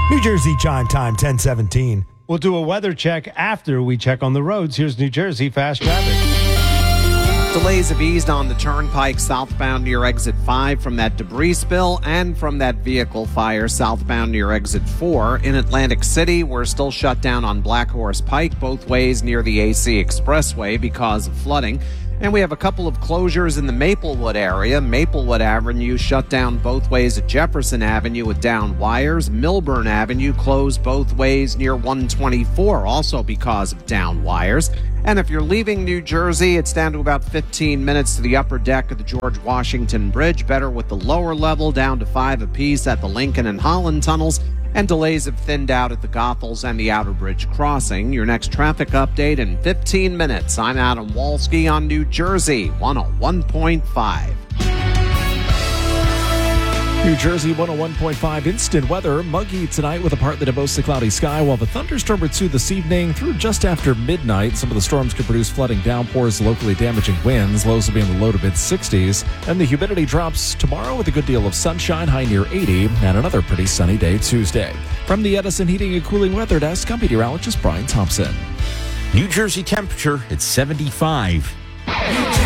New Jersey Chime Time, 1017. We'll do a weather check after we check on the roads. Here's New Jersey fast traffic. Delays have eased on the Turnpike southbound near exit 5 from that debris spill and from that vehicle fire southbound near exit 4. In Atlantic City, we're still shut down on Black Horse Pike both ways near the AC Expressway because of flooding. And we have a couple of closures in the Maplewood area. Maplewood Avenue shut down both ways at Jefferson Avenue with down wires. Milburn Avenue closed both ways near 124, also because of down wires. And if you're leaving New Jersey, it's down to about 15 minutes to the upper deck of the George Washington Bridge. Better with the lower level, down to 5 apiece at the Lincoln and Holland tunnels. And delays have thinned out at the Goethals and the Outer Bridge crossing. Your next traffic update in 15 minutes. I'm Adam Walski on New Jersey 101.5. New Jersey 101.5 instant weather. Muggy tonight with a partly to mostly cloudy sky, while the thunderstorm or two this evening through just after midnight. Some of the storms could produce flooding downpours, locally damaging winds. Lows will be in the low to mid-60s. And the humidity drops tomorrow with a good deal of sunshine, high near 80, and another pretty sunny day Tuesday. From the Edison Heating and Cooling Weather Desk, I'm meteorologist Brian Thompson. New Jersey temperature at 75.